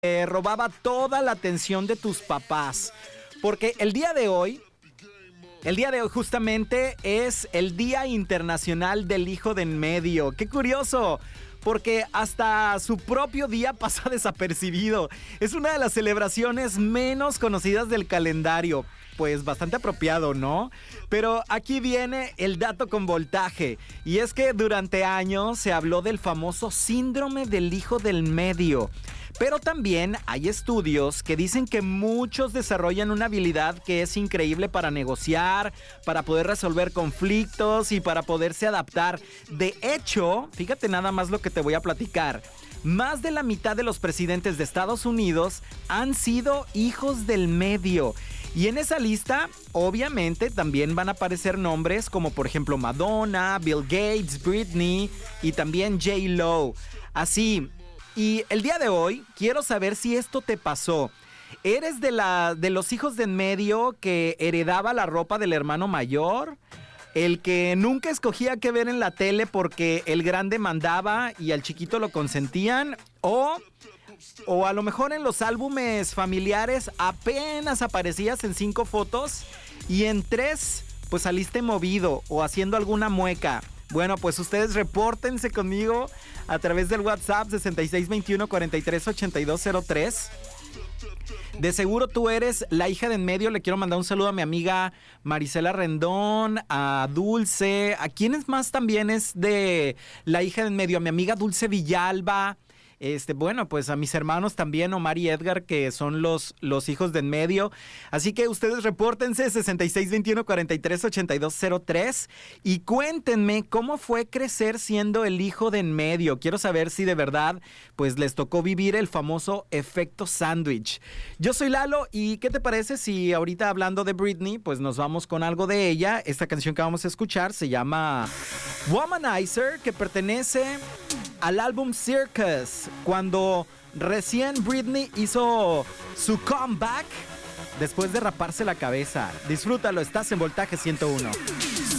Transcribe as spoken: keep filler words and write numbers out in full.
eh, robaba toda la atención de tus papás. Porque el día de hoy, el día de hoy justamente es el Día Internacional del Hijo de en Medio. ¡Qué curioso! Porque hasta su propio día pasa desapercibido. Es una de las celebraciones menos conocidas del calendario. Pues bastante apropiado, ¿no? Pero aquí viene el dato con voltaje. Y es que durante años se habló del famoso síndrome del hijo del medio. Pero también hay estudios que dicen que muchos desarrollan una habilidad que es increíble para negociar, para poder resolver conflictos y para poderse adaptar. De hecho, fíjate nada más lo que te voy a platicar. Más de la mitad de los presidentes de Estados Unidos han sido hijos del medio. Y en esa lista, obviamente, también van a aparecer nombres como, por ejemplo, Madonna, Bill Gates, Britney y también J Lo. Así, y el día de hoy quiero saber si esto te pasó. ¿Eres de, la, de los hijos de en medio que heredaba la ropa del hermano mayor? ¿El que nunca escogía qué ver en la tele porque el grande mandaba y al chiquito lo consentían? ¿O... O a lo mejor en los álbumes familiares apenas aparecías en cinco fotos y en tres pues saliste movido o haciendo alguna mueca? Bueno, pues ustedes repórtense conmigo a través del WhatsApp sesenta y seis veintiuno cuarenta y tres ochenta y dos cero tres. De seguro tú eres la hija de en medio. Le quiero mandar un saludo a mi amiga Marisela Rendón, a Dulce, a quienes más también es de la hija de en medio, a mi amiga Dulce Villalba. Este, bueno, pues a mis hermanos también, Omar y Edgar, que son los, los hijos de en medio. Así que ustedes repórtense sesenta y seis veintiuno cuarenta y tres ochenta y dos cero tres y cuéntenme cómo fue crecer siendo el hijo de en medio. Quiero saber si de verdad pues les tocó vivir el famoso efecto sándwich. Yo soy Lalo y ¿qué te parece si ahorita hablando de Britney pues nos vamos con algo de ella? Esta canción que vamos a escuchar se llama Womanizer, que pertenece al álbum Circus, cuando recién Britney hizo su comeback después de raparse la cabeza. Disfrútalo, estás en Voltaje ciento uno.